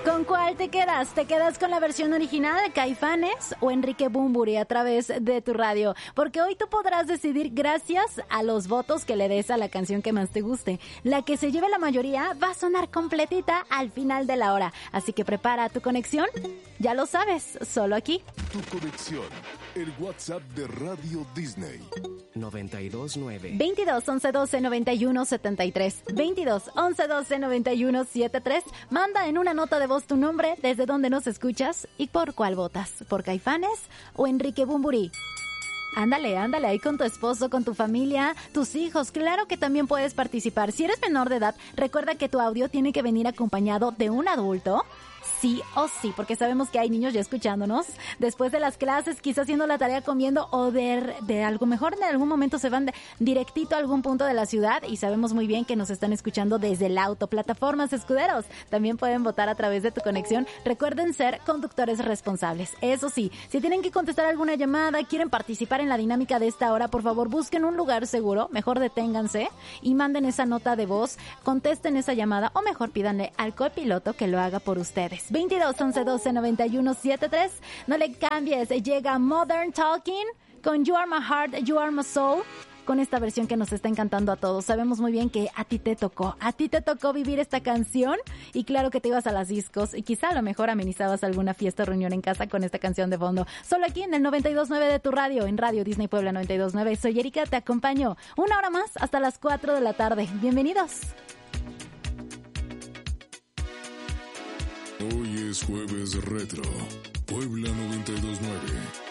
¿Con cuál te quedas? ¿Te quedas con la versión original de Caifanes o Enrique Bunbury a través de tu radio? Porque hoy tú podrás decidir gracias a los votos que le des a la canción que más te guste. La que se lleve la mayoría va a sonar completita al final de la hora. Así que prepara tu conexión. Ya lo sabes, solo aquí. Tu conexión, el WhatsApp de Radio Disney. 929 22 11 12 91 73 22 11 12 91 73. Manda en una nota de voz tu nombre, desde dónde nos escuchas y por cuál votas, por Caifanes o Enrique Bunbury. Ándale ahí con tu esposo, con tu familia, tus hijos. Claro que también puedes participar. Si eres menor de edad, recuerda que tu audio tiene que venir acompañado de un adulto. Sí o sí, porque sabemos que hay niños ya escuchándonos después de las clases, quizás haciendo la tarea, comiendo o de algo mejor en algún momento se van directito a algún punto de la ciudad y sabemos muy bien que nos están escuchando desde el auto. Plataformas escuderos también pueden votar a través de tu conexión. Recuerden ser conductores responsables. Eso sí, si tienen que contestar alguna llamada, quieren participar en la dinámica de esta hora, por favor busquen un lugar seguro, mejor deténganse y manden esa nota de voz, contesten esa llamada o mejor pídanle al copiloto que lo haga por ustedes. 22 11 12 91 73. No le cambies. Llega Modern Talking con You Are My Heart, You Are My Soul, con esta versión que nos está encantando a todos. Sabemos muy bien que a ti te tocó vivir esta canción y claro que te ibas a las discos y quizá a lo mejor amenizabas alguna fiesta o reunión en casa con esta canción de fondo. Solo aquí en el 92.9 de tu radio, en Radio Disney Puebla 92.9. Soy Erika, te acompaño una hora más hasta las 4 de la tarde. Bienvenidos. Hoy es jueves retro. Puebla 92.9.